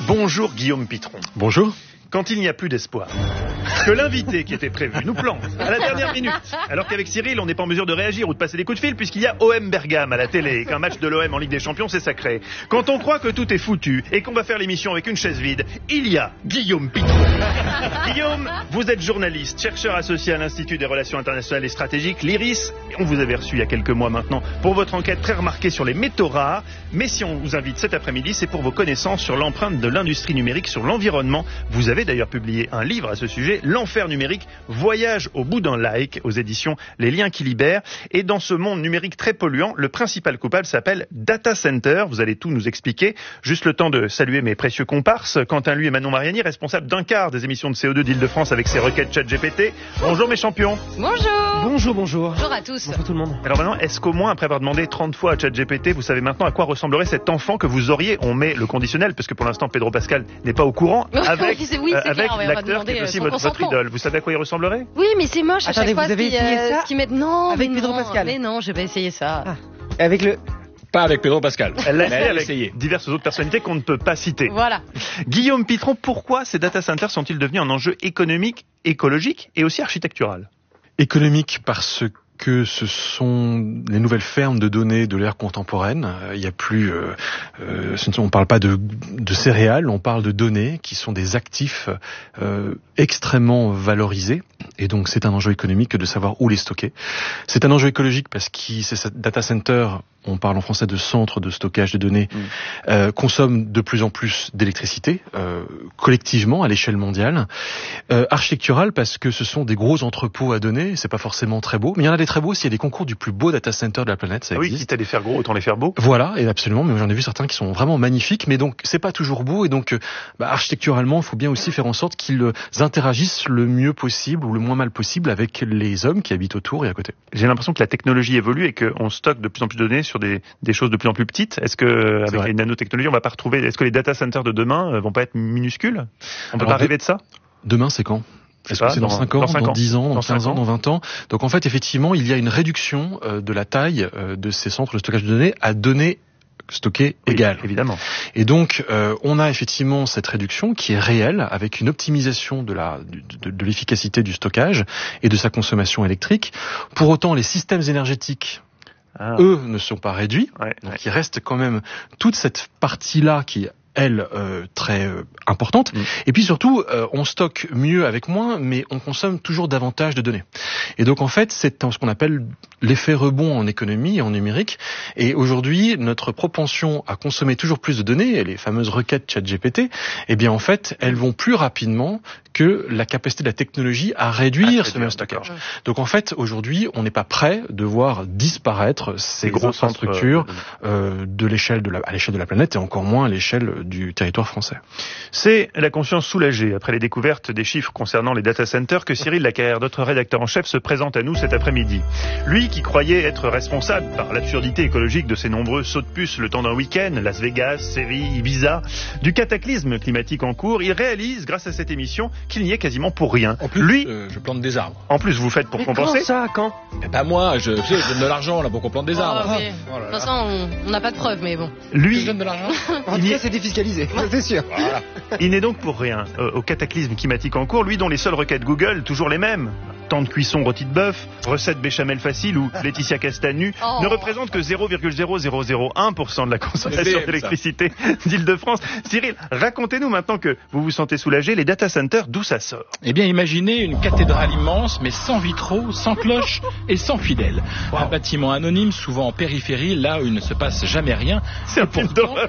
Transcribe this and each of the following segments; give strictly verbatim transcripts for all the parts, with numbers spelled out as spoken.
Bonjour Guillaume Pitron. Bonjour. Quand il n'y a plus d'espoir, que l'invité qui était prévu nous plante à la dernière minute, alors qu'avec Cyril, on n'est pas en mesure de réagir ou de passer des coups de fil puisqu'il y a O M Bergame à la télé et qu'un match de l'O M en Ligue des Champions, c'est sacré. Quand on croit que tout est foutu et qu'on va faire l'émission avec une chaise vide, il y a Guillaume Pitron. Guillaume, vous êtes journaliste, chercheur associé à l'Institut des Relations Internationales et Stratégiques, l'I R I S. On vous avait reçu il y a quelques mois maintenant pour votre enquête très remarquée sur les métaux rares. Mais si on vous invite cet après-midi, c'est pour vos connaissances sur l'empreinte de l'industrie numérique sur l'environnement. Vous avez d'ailleurs publié un livre à ce sujet, L'enfer numérique, voyage au bout d'un like, aux éditions Les Liens qui libèrent. Et dans ce monde numérique très polluant, le principal coupable s'appelle Data Center. Vous allez tout nous expliquer. Juste le temps de saluer mes précieux comparses, Quentin Lui et Manon Mariani, responsables d'un quart des émissions de C O deux d'Île-de-France avec ses requêtes ChatGPT. Bonjour mes champions. Bonjour. Bonjour, bonjour. Bonjour à tous. Bonjour tout le monde. Alors maintenant, est-ce qu'au moins, après avoir demandé trente fois à ChatGPT, vous savez maintenant à quoi ressemblerait cet enfant que vous auriez, on met le conditionnel, parce que pour l'instant Pedro Pascal n'est pas au courant, avec, oui, c'est, oui, c'est euh, avec clair, ouais, l'acteur qui est aussi votre, votre idole. Vous savez à quoi il ressemblerait? Oui, mais c'est moche à Attendez, chaque fois vous avez ce qui, essayé euh, ça ce qui met... Non, avec mais Pedro non, Pascal. Mais non, je vais pas essayer ça. Ah. Avec le... Pas avec Pedro Pascal. Elle l'a Mais fait elle a avec essayé. diverses autres personnalités qu'on ne peut pas citer. Voilà. Guillaume Pitron, pourquoi ces data centers sont-ils devenus un enjeu économique, écologique et aussi architectural? Économique parce que ce sont les nouvelles fermes de données de l'ère contemporaine. Il y a plus, euh, euh, on ne parle pas de, de céréales, on parle de données qui sont des actifs euh, extrêmement valorisés. Et donc c'est un enjeu économique de savoir où les stocker. C'est un enjeu écologique parce que ces data centers, on parle en français de centres de stockage de données, mmh. euh, consomment de plus en plus d'électricité, euh, collectivement à l'échelle mondiale. Euh, architectural parce que ce sont des gros entrepôts à données, c'est pas forcément très beau, mais il y en a des très beaux. S'il y a des concours du plus beau data center de la planète, ça ah existe. Oui, quitte à les faire gros, autant les faire beaux. Voilà, et absolument, mais j'en ai vu certains qui sont vraiment magnifiques, mais donc c'est pas toujours beau, et donc bah, architecturalement, il faut bien aussi faire en sorte qu'ils interagissent le mieux possible ou le moins mal possible avec les hommes qui habitent autour et à côté. J'ai l'impression que la technologie évolue et qu'on stocke de plus en plus de données sur des, des choses de plus en plus petites. Est-ce que avec les nanotechnologies, on va pas retrouver, est-ce que les data centers de demain vont pas être minuscules? On peut Alors, pas rêver de ça? Demain, c'est quand? Est-ce que c'est dans cinq ans, dans, cinq dans ans. dix ans, dans, dans quinze ans, ans, dans vingt ans? Donc en fait, effectivement, il y a une réduction euh, de la taille euh, de ces centres de stockage de données à données stockées oui, égales. Évidemment. Et donc, euh, on a effectivement cette réduction qui est réelle avec une optimisation de la de, de, de l'efficacité du stockage et de sa consommation électrique. Pour autant, les systèmes énergétiques, ah. eux, ne sont pas réduits. Ouais, donc, ouais. il reste quand même toute cette partie-là qui elle, euh, très euh, importante. Mmh. Et puis surtout, euh, on stocke mieux avec moins, mais on consomme toujours davantage de données. Et donc en fait, c'est ce qu'on appelle l'effet rebond en économie et en numérique. Et aujourd'hui, notre propension à consommer toujours plus de données, les fameuses requêtes ChatGPT, eh bien en fait, elles vont plus rapidement que la capacité de la technologie à réduire ah, ce même stockage. D'accord. Donc en fait, aujourd'hui, on n'est pas prêt de voir disparaître ces grosses infrastructures euh, de l'échelle de la, à l'échelle de la planète et encore moins à l'échelle du territoire français. C'est la conscience soulagée après les découvertes des chiffres concernant les data centers que Cyril Lacaire, notre rédacteur en chef, se présente à nous cet après-midi. Lui qui croyait être responsable par l'absurdité écologique de ses nombreux sauts de puce le temps d'un week-end, Las Vegas, Séville, Ibiza, du cataclysme climatique en cours, il réalise grâce à cette émission qu'il n'y est quasiment pour rien. En plus, lui, euh, je plante des arbres. En plus, vous faites pour Mais compenser. Quand ça, quand eh ben moi, je, je, je donne de l'argent là pour qu'on plante des arbres. Oh, oui. oh de toute façon, on n'a pas de preuves, mais bon. Lui, je donne de l'argent. En tout cas, c'est défiscalisé, c'est sûr. Voilà. Il n'est donc pour rien euh, au cataclysme climatique en cours, lui dont les seules requêtes Google, toujours les mêmes, temps de cuisson rôti de bœuf, recette béchamel facile ou Laetitia Castagnu, oh. ne représentent que zéro virgule zéro zéro zéro un pour cent de la consommation d'électricité d'Île-de-France. Cyril, racontez-nous maintenant que vous vous sentez soulagé, les data centers, d'où ça sort? Eh bien, imaginez une cathédrale immense, mais sans vitraux, sans cloches et sans fidèles. Wow. Un bâtiment anonyme, souvent en périphérie, là où il ne se passe jamais rien. C'est un film d'horreur.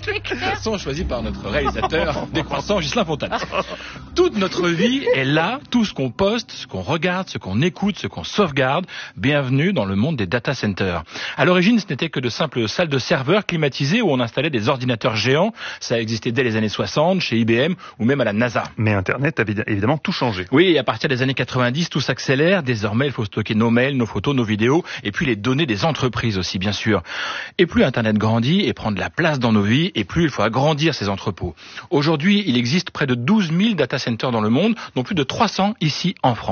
Façon choisie par notre réalisateur décroissant Ghislain Fontanet. Toute notre vie est là, tout ce qu'on poste, ce qu'on regarde, ce qu'on écoute, ce qu'on sauvegarde. Bienvenue dans le monde des data centers. À l'origine, ce n'était que de simples salles de serveurs climatisées où on installait des ordinateurs géants. Ça existait dès les années soixante, chez I B M ou même à la NASA. Mais Internet a évidemment tout changé. Oui, et à partir des années quatre-vingt-dix, tout s'accélère. Désormais, il faut stocker nos mails, nos photos, nos vidéos, et puis les données des entreprises aussi, bien sûr. Et plus Internet grandit et prend de la place dans nos vies, et plus il faut agrandir ces entrepôts. Aujourd'hui, il existe près de douze mille data centers dans le monde, dont plus de trois cents ici en France.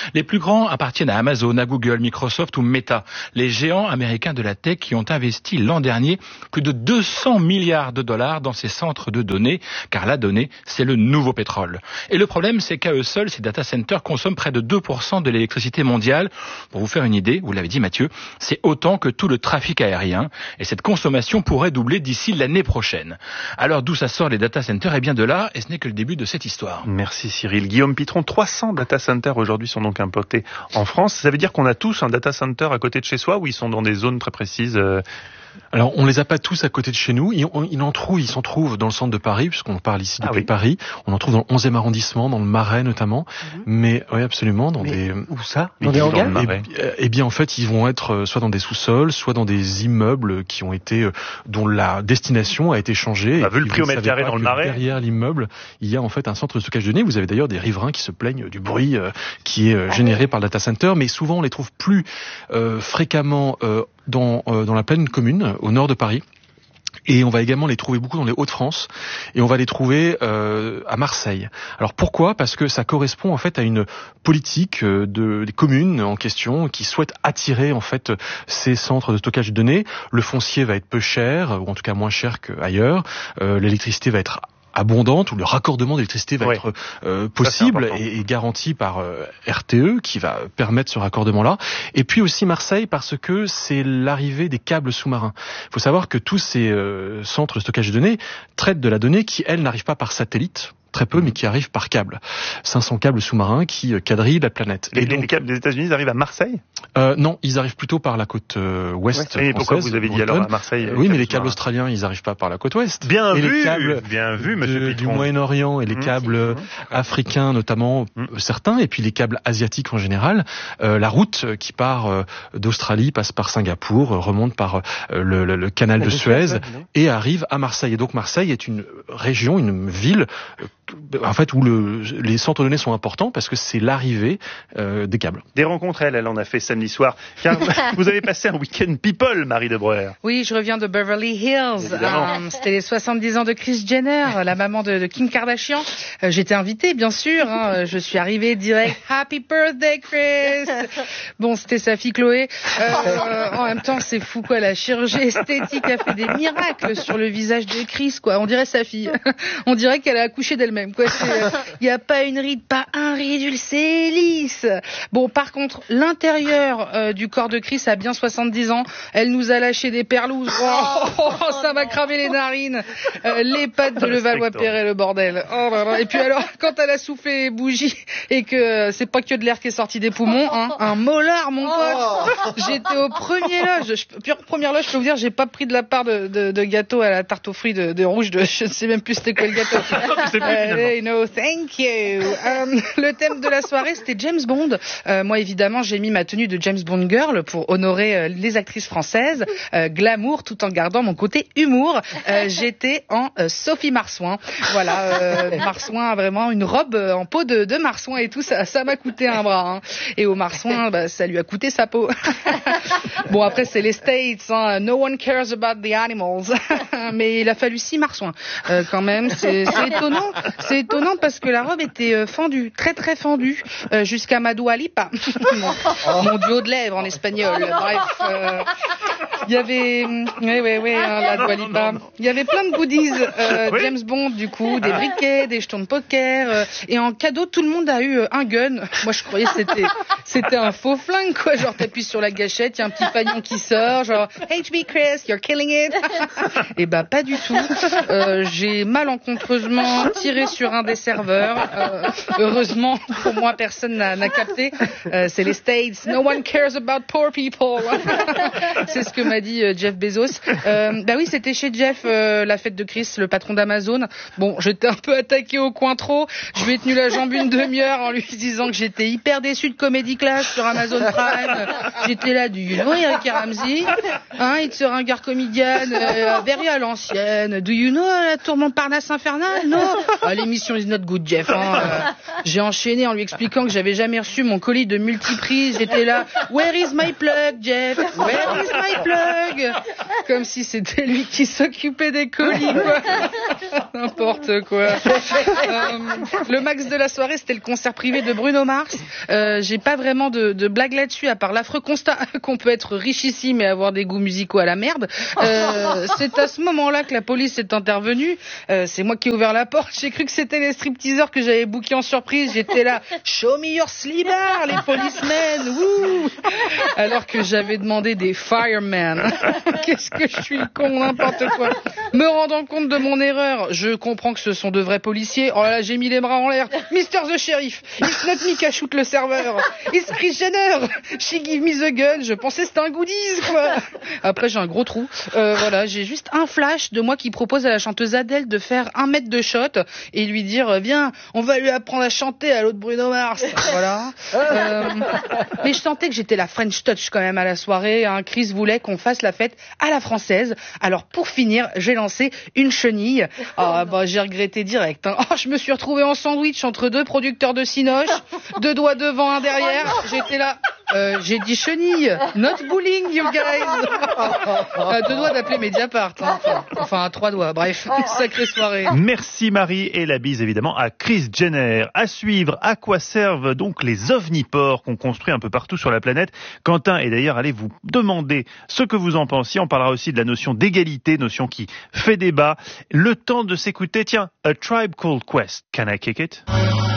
Les plus grands appartiennent à Amazon, à Google, Microsoft ou Meta, les géants américains de la tech qui ont investi l'an dernier plus de deux cents milliards de dollars dans ces centres de données, car la donnée, c'est le nouveau pétrole. Et le problème, c'est qu'à eux seuls, ces data centers consomment près de deux pour cent de l'électricité mondiale. Pour vous faire une idée, vous l'avez dit Mathieu, c'est autant que tout le trafic aérien, et cette consommation pourrait doubler d'ici l'année prochaine. Alors d'où ça sort les data centers? Eh bien de là, et ce n'est que le début de cette histoire. Merci Cyril. Guillaume Pitron, trois cents data centers aujourd'hui sont donc implantés en France. Ça veut dire qu'on a tous un data center à côté de chez soi ou ils sont dans des zones très précises euh... Alors, on les a pas tous à côté de chez nous. Ils, on, ils en trouvent, ils s'en trouvent dans le centre de Paris, puisqu'on parle ici depuis ah oui. Paris. On en trouve dans le onzième arrondissement, dans le Marais notamment. Mm-hmm. Mais oui, absolument, dans Mais des où ça Dans des hangars. Eh bien, en fait, ils vont être soit dans des sous-sols, soit dans des immeubles qui ont été, dont la destination a été changée. On a vu le prix au mètre carré dans le Marais. Derrière l'immeuble, il y a en fait un centre de stockage de données. Vous avez d'ailleurs des riverains qui se plaignent du bruit euh, qui est euh, généré par le data center, mais souvent on les trouve plus euh, fréquemment euh, dans euh, dans la plaine commune, au nord de Paris. Et on va également les trouver beaucoup dans les Hauts-de-France, et on va les trouver euh, à Marseille. Alors pourquoi ? Parce que ça correspond en fait à une politique de des communes en question qui souhaitent attirer en fait ces centres de stockage de données. Le foncier va être peu cher, ou en tout cas moins cher qu'ailleurs. Euh, l'électricité va être abondante, où le raccordement d'électricité va ouais. être euh, possible Ça, et, et garanti par euh, R T E qui va permettre ce raccordement-là. Et puis aussi Marseille parce que c'est l'arrivée des câbles sous-marins. Il faut savoir que tous ces euh, centres de stockage de données traitent de la donnée qui, elle, n'arrive pas par satellite. Très peu, mais qui arrivent par câble. cinq cents câbles sous-marins qui quadrillent la planète. Les, et donc, les câbles des États-Unis arrivent à Marseille ? euh, Non, ils arrivent plutôt par la côte euh, ouest. Ouais. Et pourquoi vous avez dit alors à Marseille ? Oui, mais les câbles australiens, ils n'arrivent pas par la côte ouest. Bien et vu, les câbles bien vu, Monsieur de, Pitron. Du Moyen-Orient et les mmh, câbles mmh, africains, notamment mmh. certains, et puis les câbles asiatiques en général. Euh, la route qui part euh, d'Australie passe par Singapour, remonte par euh, le, le, le canal de Suez et arrive à Marseille. Et donc Marseille est une région, une ville, euh, en fait, où Le, les centres de données sont importants parce que c'est l'arrivée euh, des câbles. Des rencontres, elle, elle en a fait samedi soir. Car vous avez passé un week-end people, Marie de Breuer. Oui, je reviens de Beverly Hills. Euh, c'était les soixante-dix ans de Kris Jenner, la maman de, de Kim Kardashian. Euh, j'étais invitée, bien sûr. Hein. Je suis arrivée direct. Happy birthday, Kris. Bon, c'était sa fille Chloé. Euh, en même temps, c'est fou, quoi. La chirurgie esthétique a fait des miracles sur le visage de Kris, quoi. On dirait sa fille. On dirait qu'elle a accouché d'elle-même, quoi. C'est, il n'y a pas une ride, pas un ridule, c'est lisse. Bon, par contre, l'intérieur euh, du corps de Kris a bien soixante-dix ans. Elle nous a lâché des perlouses. Oh, oh, oh, ça m'a cravé les narines. Euh, les pattes de Levallois-Perret, le bordel. Oh là là. Et puis alors, quand elle a soufflé les bougies et que euh, c'est pas que de l'air qui est sorti des poumons, hein, un molar, mon pote. J'étais au premier loge. Je, puis, première loge, je peux vous dire, j'ai pas pris de la part de, de, de gâteau à la tarte aux fruits de, de rouge. De, je ne sais même plus c'était quoi le gâteau. euh, no, thank you. Euh, le thème de la soirée, c'était James Bond. Euh, moi, évidemment, j'ai mis ma tenue de James Bond girl pour honorer euh, les actrices françaises. Euh, glamour, tout en gardant mon côté humour. Euh, j'étais en euh, Sophie Marsouin. Voilà, euh, Marsouin a vraiment une robe en peau de, de Marsouin et tout. Ça, ça m'a coûté un bras. Hein. Et au Marsouin, bah, ça lui a coûté sa peau. Bon, après, c'est les States. Hein. No one cares about the animals. Mais il a fallu six Marsouins. Euh, quand même, c'est, c'est étonnant. C'est étonnant parce que la robe était euh, fendue, très très fendue, euh, jusqu'à ma Dua Lipa. mon, mon duo de lèvres en espagnol. Bref, euh, il y avait, oui oui oui, hein, la Dua Lipa. Il y avait plein de goodies, euh, oui. James Bond du coup, des briquets, des jetons de poker, euh, et en cadeau tout le monde a eu euh, un gun. Moi je croyais que c'était c'était un faux flingue quoi, genre t'appuies sur la gâchette, il y a un petit fanion qui sort, genre H B Chris, you're killing it. Et bah pas du tout. Euh, j'ai malencontreusement tiré sur un des serveurs. Euh, heureusement pour moi personne n'a, n'a capté. Euh, c'est les States. No one cares about poor people. C'est ce que m'a dit euh, Jeff Bezos. Euh, bah oui, c'était chez Jeff euh, la fête de Chris, le patron d'Amazon. Bon, j'étais un peu attaqué au coin trop. Je lui ai tenu la jambe une demi-heure en lui disant que j'étais hyper déçu de Comedy Clash sur Amazon Prime. J'étais là du you know Eric Ramsey, hein, it's a ringard comedian, euh, very à l'ancienne. Do you know la tour Montparnasse infernale? No, Ah, l'émission is not good, Jeff. Hein. Euh, j'ai enchaîné en lui expliquant que j'avais jamais reçu mon colis de multiprise. J'étais là, where is my plug, Jeff? Where is my plug? Comme si c'était lui qui s'occupait des colis, quoi. N'importe quoi. Euh, le max de la soirée, c'était le concert privé de Bruno Mars. Euh, j'ai pas vraiment de, de blague là-dessus, à part l'affreux constat qu'on peut être richissime et avoir des goûts musicaux à la merde. Euh, c'est à ce moment-là que la police est intervenue. Euh, c'est moi qui ai ouvert la porte. J'ai cru que c'était les stripteaseurs que j'avais bookés en surprise. J'étais là, show me your slibber, les policemen, wouh! Alors que j'avais demandé des firemen. Qu'est-ce que je suis con, n'importe quoi. Me rendant compte de mon erreur, je comprends que ce sont de vrais policiers. Oh là là, j'ai mis les bras en l'air. Mister the Sheriff, it's not me qui shoot le serveur. It's Kris Jenner. She give me the gun. Je pensais que c'était un goodies, quoi. Après, j'ai un gros trou. Euh, voilà, j'ai juste un flash de moi qui propose à la chanteuse Adèle de faire un mètre de shot et lui dire, viens, on va lui apprendre à chanter à l'autre Bruno Mars. Voilà. Euh, mais je sentais que j'étais la French touch quand même à la soirée. Hein. Chris voulait qu'on fasse la fête à la française. Alors pour finir, j'ai lancé une chenille. Ah bah j'ai regretté direct. Hein. Oh, je me suis retrouvée en sandwich entre deux producteurs de cinoche, deux doigts devant, un derrière. J'étais là. Euh, j'ai dit chenille, not bullying, you guys. À deux doigts d'appeler Mediapart. Hein. Enfin, enfin, à trois doigts. Bref, sacrée soirée. Merci Marie, et la bise évidemment à Kris Jenner. À suivre, à quoi servent donc les ovniports qu'on construit un peu partout sur la planète. Quentin est d'ailleurs allé vous demander ce que vous en pensiez. On parlera aussi de la notion d'égalité, notion qui fait débat. Le temps de s'écouter. Tiens, A Tribe Called Quest. Can I kick it?